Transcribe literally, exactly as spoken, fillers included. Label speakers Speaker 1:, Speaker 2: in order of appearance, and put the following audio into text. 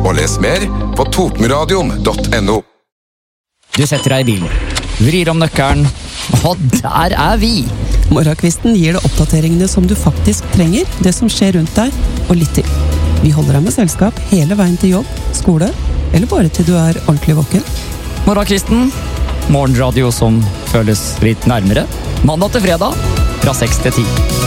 Speaker 1: Og les mer på totenradion punktum no.
Speaker 2: Du setter deg i bilen, vrir om nøkkelen, og der er vi!
Speaker 3: Morgenkvisten gir deg oppdateringene som du faktisk trenger, det som skjer rundt deg, og litt til. Vi holder deg med selskap hele veien til jobb, skole, eller bare til du er ordentlig våken.
Speaker 2: Morgenkvisten, morgenradio som føles litt nærmere. Mandag til fredag, fra seks til ti.